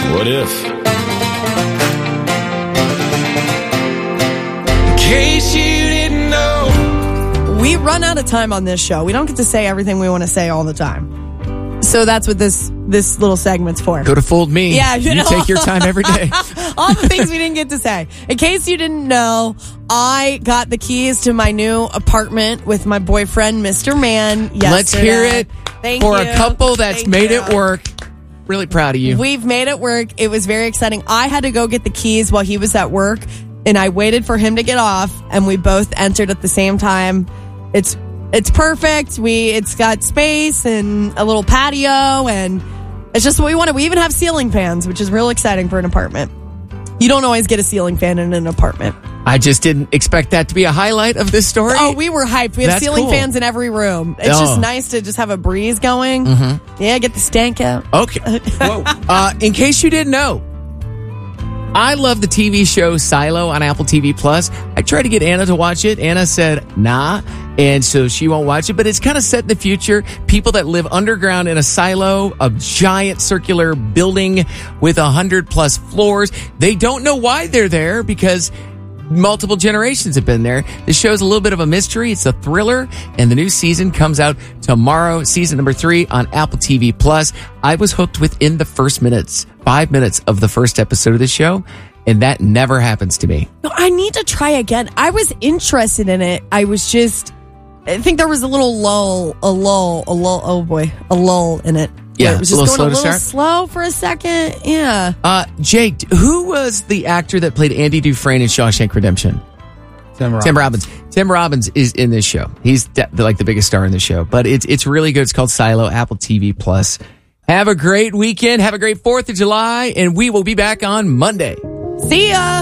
What if? In case you didn't know. We run out of time on this show. We don't get to say everything we want to say all the time. So that's what this little segment's for. Could have fooled me. Yeah, you take your time every day. All the things we didn't get to say. In case you didn't know, I got the keys to my new apartment with my boyfriend, Mr. Man, yesterday. Let's hear it for a couple that's made it work. Really proud of you. We've made it work. It was very exciting. I had to go get the keys while he was at work, and I waited for him to get off, and we both entered at the same time. It's perfect. It's got space and a little patio, and it's just what we wanted. We even have ceiling fans, which is real exciting for an apartment. You don't always get a ceiling fan in an apartment. I just didn't expect that to be a highlight of this story. Oh, we were hyped. We have That's ceiling cool. fans in every room. It's just nice to just have a breeze going. Mm-hmm. Yeah, get the stank out. Okay. Whoa. In case you didn't know, I love the TV show Silo on Apple TV Plus. I tried to get Anna to watch it. Anna said, nah. And so she won't watch it, but it's kind of set in the future. People that live underground in a silo, a giant circular building with 100+ floors. They don't know why they're there because multiple generations have been there. This show's a little bit of a mystery. It's a thriller, and the new season comes out tomorrow, season number 3 on Apple TV Plus. I was hooked within the first 5 minutes of the first episode of the show, and that never happens to me. No, I need to try again. I was interested in it. I think there was a lull in it. Yeah, it was just going a little start. slow for a second. Yeah. Jake, who was the actor that played Andy Dufresne in Shawshank Redemption? Tim Robbins. Tim Robbins is in this show. He's like the biggest star in the show, but it's really good. It's called Silo, Apple TV Plus. Have a great weekend. Have a great 4th of July, and we will be back on Monday. See ya.